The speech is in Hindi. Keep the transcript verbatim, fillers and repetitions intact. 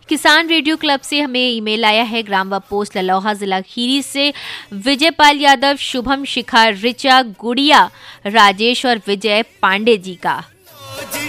किसान रेडियो क्लब से हमें ईमेल आया है ग्राम व पोस्ट ललौहा जिला खीरी से विजयपाल यादव, शुभम, शिखा, रिचा, गुड़िया, राजेश और विजय पांडे जी का।